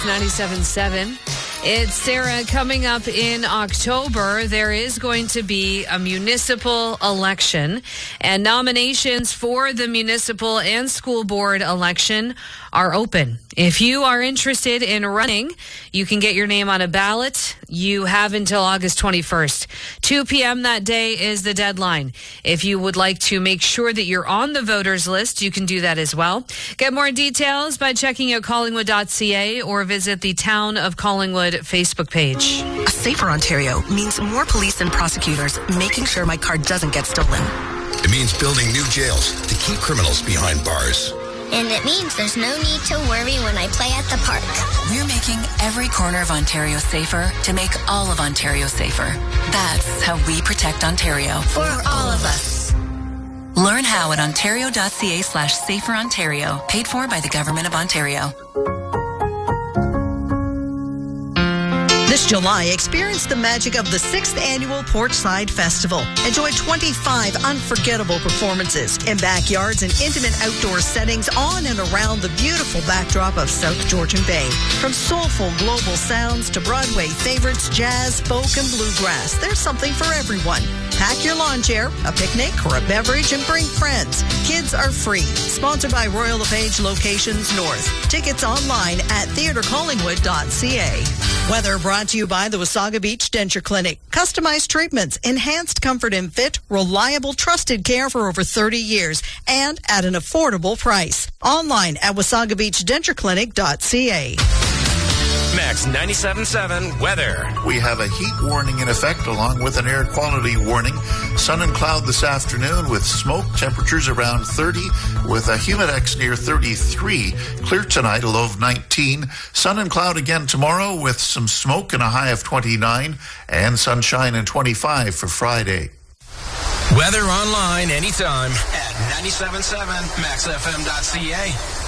97.7. It's Sarah. Coming up in October, there is going to be a municipal election, and nominations for the municipal and school board election are open. If you are interested in running, you can get your name on a ballot. You have until August 21st. 2 p.m. that day is the deadline. If you would like to make sure that you're on the voters list, you can do that as well. Get more details by checking out collingwood.ca or visit the Town of Collingwood Facebook page. A safer Ontario means more police and prosecutors making sure my car doesn't get stolen. It means building new jails to keep criminals behind bars. And it means there's no need to worry when I play at the park. We're making every corner of Ontario safer to make all of Ontario safer. That's how we protect Ontario. For all of us. Learn how at ontario.ca/saferontario. Paid for by the Government of Ontario. This July, experience the magic of the 6th Annual Porchside Festival. Enjoy 25 unforgettable performances in backyards and intimate outdoor settings on and around the beautiful backdrop of South Georgian Bay. From soulful global sounds to Broadway favorites, jazz, folk, and bluegrass, there's something for everyone. Pack your lawn chair, a picnic, or a beverage and bring friends. Kids are free. Sponsored by Royal LePage Locations North. Tickets online at theatrecollingwood.ca. Weather brought to you by the Wasaga Beach Denture Clinic. Customized treatments, enhanced comfort and fit, reliable, trusted care for over 30 years, and at an affordable price. Online at wasagabeachdentureclinic.ca. Max 97.7 weather. We have a heat warning in effect along with an air quality warning. Sun and cloud this afternoon with smoke. Temperatures around 30 with a humidex near 33. Clear tonight, a low of 19. Sun and cloud again tomorrow with some smoke and a high of 29. And sunshine and 25 for Friday. Weather online anytime at 97.7maxfm.ca.